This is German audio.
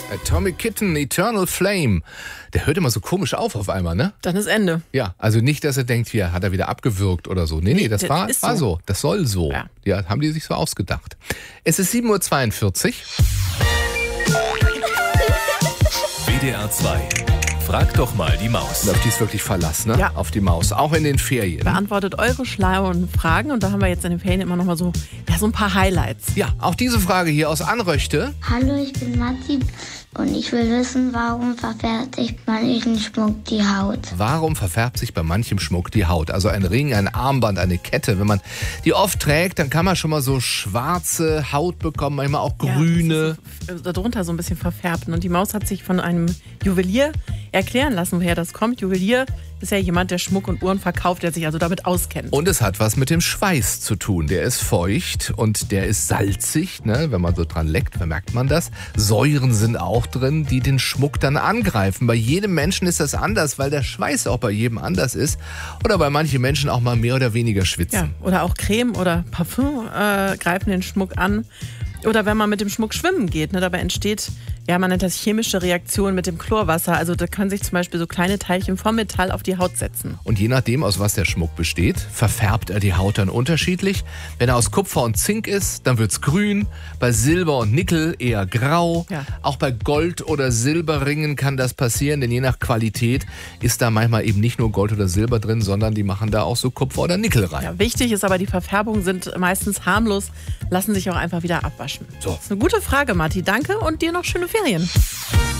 Atomic Kitten, Eternal Flame. Der hört immer so komisch auf einmal, ne? Dann ist Ende. Ja, also nicht, dass er denkt, hier hat er wieder abgewürgt oder so. Nee, das war so. Das soll so. Ja. Ja, haben die sich so ausgedacht. Es ist 7:42 Uhr. WDR 2. Frag doch mal die Maus. Auf die ist wirklich Verlass, ne? Ja. Auf die Maus, auch in den Ferien. Beantwortet eure schlauen Fragen und da haben wir jetzt in den Ferien immer noch mal so ein paar Highlights. Ja, auch diese Frage hier aus Anröchte. Hallo, ich bin Matti und ich will wissen, warum verfärbt sich manchen Schmuck die Haut? Warum verfärbt sich bei manchem Schmuck die Haut? Also ein Ring, ein Armband, eine Kette. Wenn man die oft trägt, dann kann man schon mal so schwarze Haut bekommen, manchmal auch grüne. Ja, darunter so ein bisschen verfärbt. Und die Maus hat sich von einem Juwelier erklären lassen, woher das kommt. Juwelier ist ja jemand, der Schmuck und Uhren verkauft, der sich also damit auskennt. Und es hat was mit dem Schweiß zu tun. Der ist feucht und der ist salzig. Ne? Wenn man so dran leckt, vermerkt man das. Säuren sind auch drin, die den Schmuck dann angreifen. Bei jedem Menschen ist das anders, weil der Schweiß auch bei jedem anders ist. Oder bei manchen Menschen auch mal mehr oder weniger schwitzen. Ja, oder auch Creme oder Parfüm greifen den Schmuck an. Oder wenn man mit dem Schmuck schwimmen geht, ne, dabei entsteht, ja, man nennt das chemische Reaktion mit dem Chlorwasser. Also da können sich zum Beispiel so kleine Teilchen vom Metall auf die Haut setzen. Und je nachdem, aus was der Schmuck besteht, verfärbt er die Haut dann unterschiedlich. Wenn er aus Kupfer und Zink ist, dann wird's grün. Bei Silber und Nickel eher grau. Ja. Auch bei Gold- oder Silberringen kann das passieren, denn je nach Qualität ist da manchmal eben nicht nur Gold oder Silber drin, sondern die machen da auch so Kupfer oder Nickel rein. Ja, wichtig ist aber, die Verfärbungen sind meistens harmlos, lassen sich auch einfach wieder abwaschen. So. Das ist eine gute Frage, Matti. Danke und dir noch schöne Ferien.